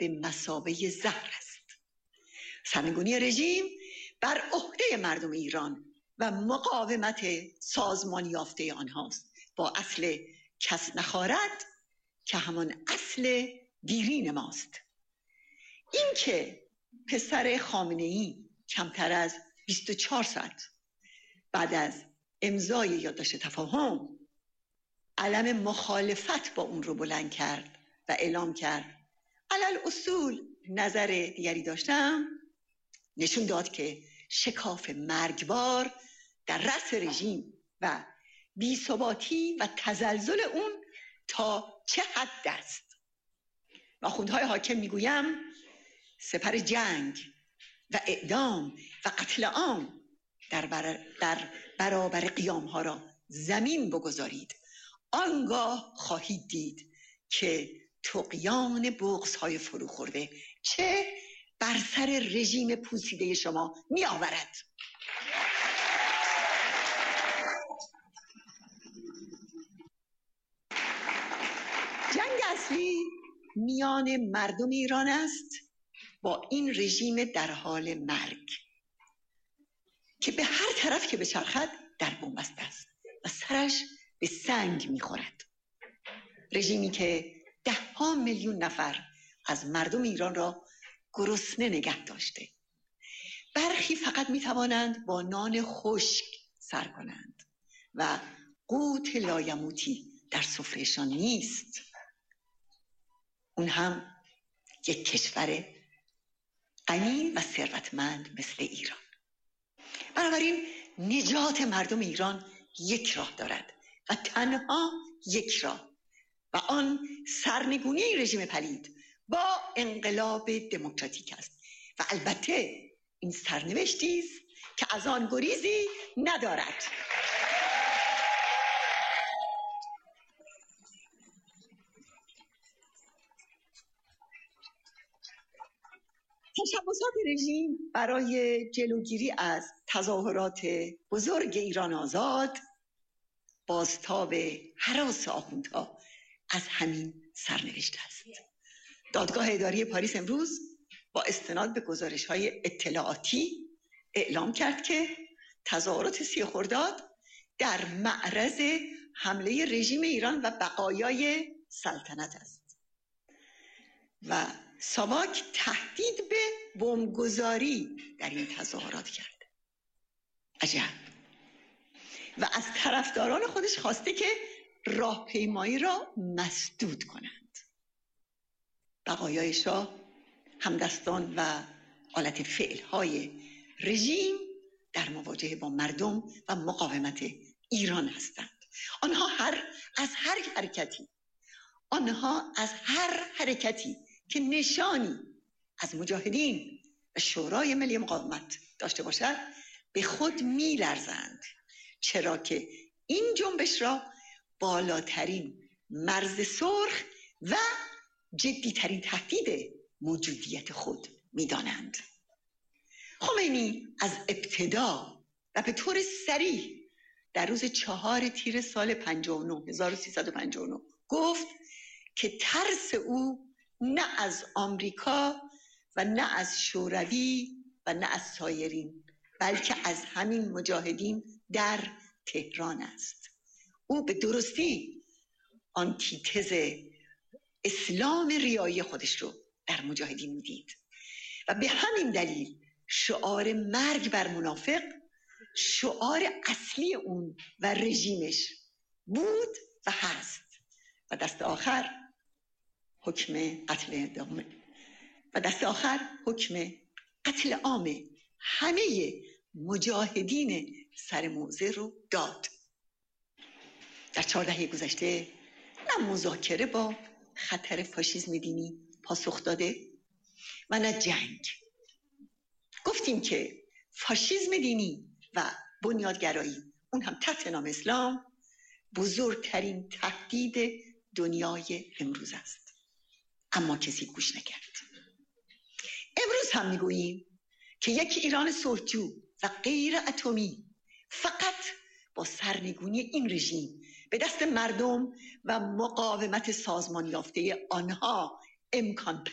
به مثابه زهر است. سرنگونی رژیم بر عهده مردم ایران و مقاومت سازمان یافته آنهاست، با اصل کس نخارد که همان اصل دیرین ماست. این که پسر خامنه‌ای کمتر از 24 ساعت بعد از امضای یادداشت تفاهم علم مخالفت با اون رو بلند کرد و اعلام کرد علل اصول نظر دیگری داشتم، نشون داد که شکاف مرگبار در رأس رژیم و بی‌ثباتی و تزلزل اون تا چه حد است. آخوندهای حاکم میگویم سپر جنگ و اعدام و قتل عام در برابر قیام ها را زمین بگذارید، آنگاه خواهید دید که طغیان بغض های فرو خورده چه بر سر رژیم پوسیده شما می آورد. جنگ اصلی میان مردم ایران است با این رژیم در حال مرگ که به هر طرف که بچرخد در بنبست است و سرش به سنگ میخورد. رژیمی که 10 میلیون نفر از مردم ایران را گرسنه نگه داشته. برخی فقط میتوانند با نان خشک سر کنند و قوت لایموتی در سفرهشان نیست، اون هم یک کشور غنی و ثروتمند مثل ایران. بنابراین نجات مردم ایران یک راه دارد و تنها یک راه، و آن سرنگونی رژیم پلید با انقلاب دموکراتیک است و البته این سرنوشتی است که از آن گریزی ندارد. تشبسات رژیم برای جلوگیری از تظاهرات بزرگ ایران آزاد، بازتاب هراس آخوندها از همین سرنوشت است. دادگاه اداری پاریس امروز با استناد به گزارش‌های اطلاعاتی اعلام کرد که تظاهرات 30 خرداد در معرض حمله رژیم ایران و بقایای سلطنت است و ساواک تهدید به بمبگذاری در این تظاهرات کرد. عجب. و از طرفداران خودش خواسته که راهپیمایی را مسدود کنند. بقایای شاه همدستان و آلت فعلهای رژیم در مواجهه با مردم و مقاومت ایران هستند. آنها از هر حرکتی که نشانی از مجاهدین و شورای ملی مقاومت داشته باشد به خود می‌لرزند، چرا که این جنبش را بالاترین مرز سرخ و جدیترین تهدید موجودیت خود می‌دانند. خمینی از ابتدا و به طور صریح در روز 4 تیر سال 1359 گفت که ترس او نه از آمریکا و نه از شوروی و نه از سایرین، بلکه از همین مجاهدین در تهران است. او به درستی آنتیتز اسلام ریایی خودش رو در مجاهدین میدید و به همین دلیل شعار مرگ بر منافق شعار اصلی اون و رژیمش بود و هست و دست آخر حکم قتل عام همه مجاهدین سر موضع رو داد. در 4 دهه گذشته نه مذاکره با خطر فاشیسم دینی پاسخ داده و نه جنگ. گفتیم که فاشیسم دینی و بنیادگرایی، اون هم تحت نام اسلام، بزرگترین تهدید دنیای امروز است، اما کسی گوش نکرد. امروز هم میگوییم که یک ایران صلحجو و غیر اتمی فقط با سرنگونی این رژیم به دست مردم و مقاومت سازمان یافته آنها امکان